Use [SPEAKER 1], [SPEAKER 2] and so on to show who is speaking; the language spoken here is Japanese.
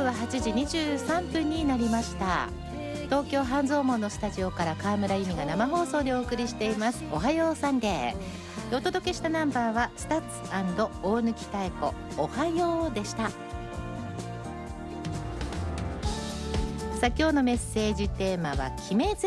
[SPEAKER 1] は8時23分になりました。東京半蔵門のスタジオから川村由美が生放送でお送りしています。おはようサンデー。お届けしたナンバーはスタッツ&大貫妙子、おはようでした。さあ今日のメッセージテーマは決めゼ